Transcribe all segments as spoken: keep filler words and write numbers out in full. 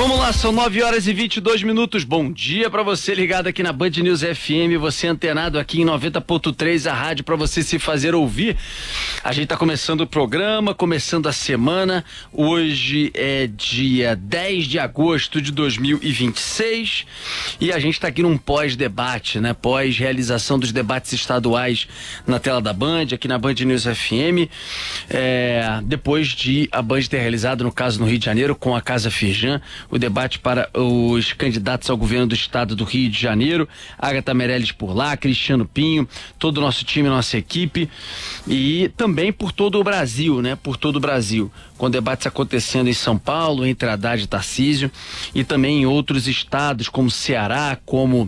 Vamos lá, são nove horas e vinte e dois minutos. Bom dia pra você ligado aqui na Band News F M, você antenado aqui em noventa ponto três, a rádio pra você se fazer ouvir. A gente tá começando o programa, começando a semana. Hoje é dia dez de agosto de dois mil e vinte e seis e a gente tá aqui num pós-debate, né? Pós-realização dos debates estaduais na tela da Band, aqui na Band News F M. É, depois de a Band ter realizado, no caso no Rio de Janeiro, com a Casa Firjan, o debate para os candidatos ao governo do estado do Rio de Janeiro. Agatha Meirelles por lá, Cristiano Pinho, todo o nosso time, nossa equipe, e também por todo o Brasil, né? Por todo o Brasil, com debates acontecendo em São Paulo, entre Haddad e Tarcísio, e também em outros estados, como Ceará, como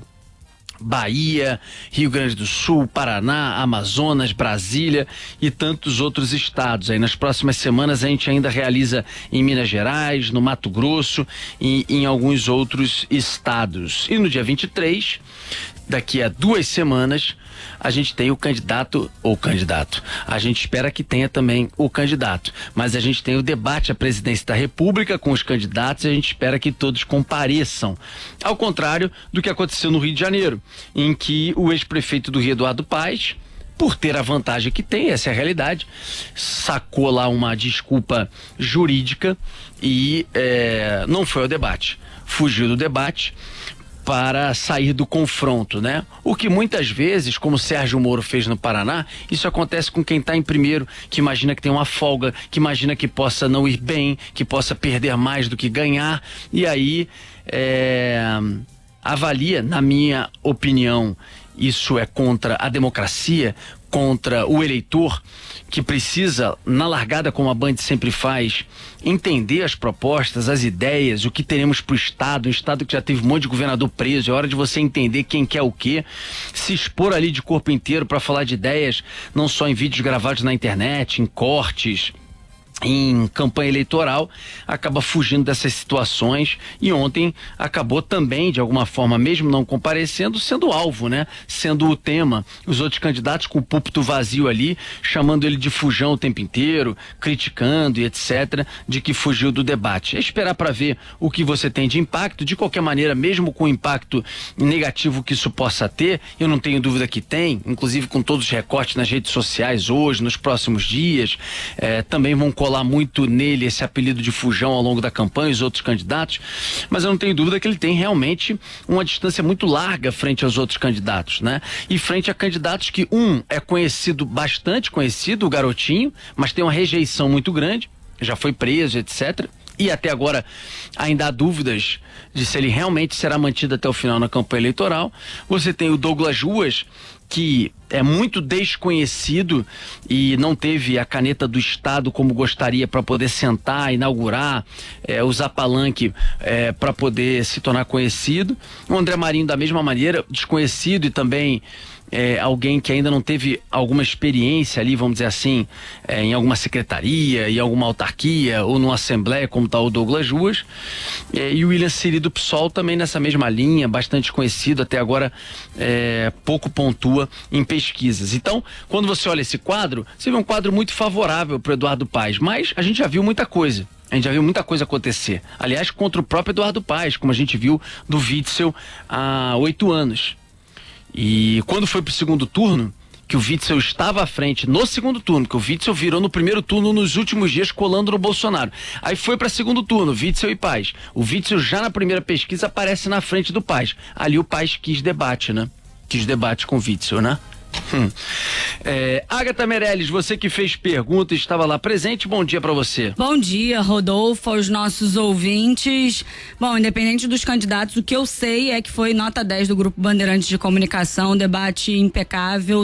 Bahia, Rio Grande do Sul, Paraná, Amazonas, Brasília e tantos outros estados. Aí nas próximas semanas a gente ainda realiza em Minas Gerais, no Mato Grosso e em alguns outros estados. E no dia vinte e três, daqui a duas semanas, a gente tem o candidato, ou candidato, a gente espera que tenha também o candidato, mas a gente tem o debate à presidência da República com os candidatos e a gente espera que todos compareçam, ao contrário do que aconteceu no Rio de Janeiro, em que o ex-prefeito do Rio, Eduardo Paes, por ter a vantagem que tem, essa é a realidade, sacou lá uma desculpa jurídica e é, não foi ao debate, fugiu do debate para sair do confronto, né? O que muitas vezes, como Sérgio Moro fez no Paraná, isso acontece com quem está em primeiro, que imagina que tem uma folga, que imagina que possa não ir bem, que possa perder mais do que ganhar, e aí é, avalia, na minha opinião, isso é contra a democracia, contra o eleitor, que precisa, na largada, como a Band sempre faz, entender as propostas, as ideias, o que teremos para o Estado, um Estado que já teve um monte de governador preso. É hora de você entender quem quer o quê, se expor ali de corpo inteiro para falar de ideias, não só em vídeos gravados na internet, em cortes, em campanha eleitoral, acaba fugindo dessas situações e ontem acabou também, de alguma forma, mesmo não comparecendo, sendo alvo, né? Sendo o tema, os outros candidatos com o púlpito vazio ali, chamando ele de fujão o tempo inteiro, criticando e etcétera, de que fugiu do debate. É esperar para ver o que você tem de impacto. De qualquer maneira, mesmo com o impacto negativo que isso possa ter, eu não tenho dúvida que tem, inclusive com todos os recortes nas redes sociais hoje, nos próximos dias, eh, também vão colar muito nele esse apelido de fujão ao longo da campanha, os outros candidatos, mas eu não tenho dúvida que ele tem realmente uma distância muito larga frente aos outros candidatos, né? E frente a candidatos que, um, é conhecido, bastante conhecido, o garotinho, mas tem uma rejeição muito grande, já foi preso, etcétera. E até agora ainda há dúvidas de se ele realmente será mantido até o final na campanha eleitoral. Você tem o Douglas Ruas, que é muito desconhecido e não teve a caneta do Estado como gostaria para poder sentar, inaugurar, é, usar palanque é, para poder se tornar conhecido. O André Marinho, da mesma maneira, desconhecido e também é, alguém que ainda não teve alguma experiência ali, vamos dizer assim, é, em alguma secretaria, em alguma autarquia ou numa assembleia, como está o Douglas Ruas. É, e o William Siri do PSOL também nessa mesma linha, bastante conhecido, até agora é, pouco pontua em pesquisas. Então, quando você olha esse quadro, você vê um quadro muito favorável para o Eduardo Paes, mas a gente já viu muita coisa. A gente já viu muita coisa acontecer. Aliás, contra o próprio Eduardo Paes, como a gente viu do Witzel há oito anos. E quando foi pro segundo turno, que o Witzel estava à frente no segundo turno, que o Witzel virou no primeiro turno nos últimos dias colando no Bolsonaro. Aí foi para segundo turno, Witzel e Paes. O Witzel já na primeira pesquisa aparece na frente do Paes. Ali o Paes quis debate, né? Quis debate com o Witzel, né? Hum. É, Agatha Meirelles, você que fez pergunta e estava lá presente, bom dia para você. Bom dia, Rodolfo, aos nossos ouvintes. Bom, independente dos candidatos, o que eu sei é que foi nota dez do Grupo Bandeirantes de Comunicação, debate impecável.